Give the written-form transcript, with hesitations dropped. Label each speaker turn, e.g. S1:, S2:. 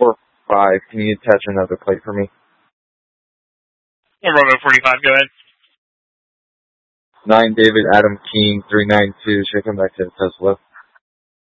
S1: 4-5. Can you attach another plate for me?
S2: Romeo 45, go ahead.
S1: 9 David Adam King 392. Should I come back to Tesla?